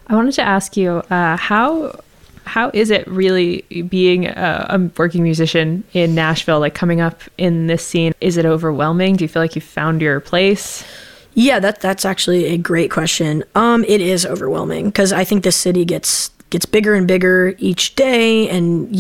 I wanted to ask you, how is it really being a working musician in Nashville, like coming up in this scene? Is it overwhelming? Do you feel like you found your place? Yeah, that's actually a great question. It is overwhelming because I think the city gets bigger and bigger each day, and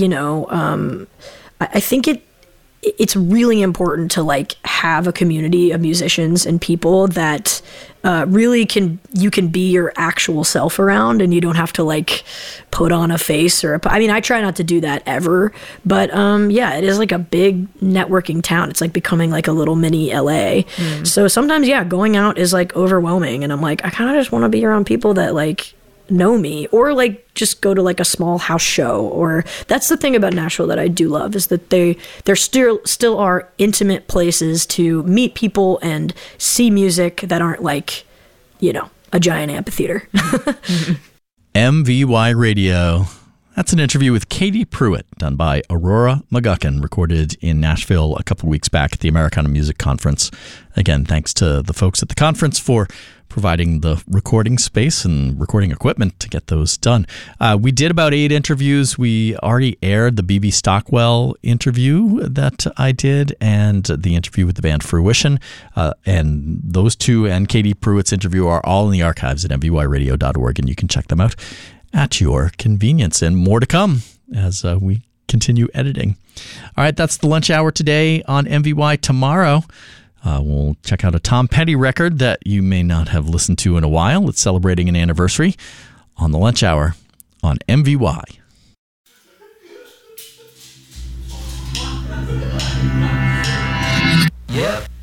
I think it's really important to like have a community of musicians and people that really you can be your actual self around, and you don't have to like put on a face I try not to do that ever, but it is like a big networking town. It's like becoming like a little mini LA. So sometimes going out is like overwhelming, and I'm like, I kind of just want to be around people that like know me, or like just go to like a small house show. Or that's the thing about Nashville that I do love, is that there still are intimate places to meet people and see music that aren't like, a giant amphitheater. MVY Radio. That's an interview with Katie Pruitt, done by Aurora McGuckin, recorded in Nashville a couple weeks back at the Americana Music Conference. Again, thanks to the folks at the conference for providing the recording space and recording equipment to get those done. We did about 8 interviews. We already aired the B.B. Stockwell interview that I did, and the interview with the band Fruition. And those two and Katie Pruitt's interview are all in the archives at mvyradio.org, and you can check them out at your convenience. And more to come as we continue editing. All right, that's the lunch hour today on MVY. Tomorrow, we'll check out a Tom Petty record that you may not have listened to in a while. It's celebrating an anniversary on the lunch hour on MVY. Yep.